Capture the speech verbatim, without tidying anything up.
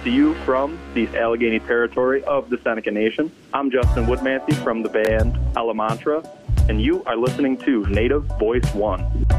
to you from the Allegheny territory of the Seneca Nation. I'm Justin Woodmansey from the band Alamantra, and you are listening to Native Voice One.